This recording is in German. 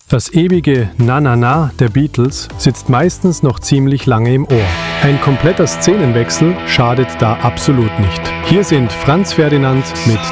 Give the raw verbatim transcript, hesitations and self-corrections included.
Das ewige Na-Na-Na der Beatles sitzt meistens noch ziemlich lange im Ohr. Ein kompletter Szenenwechsel schadet da absolut nicht. Hier sind Franz Ferdinand mit